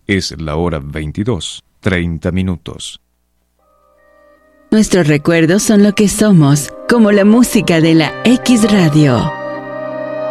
Es la hora 22:30. Nuestros recuerdos son lo que somos, como la música de la X Radio.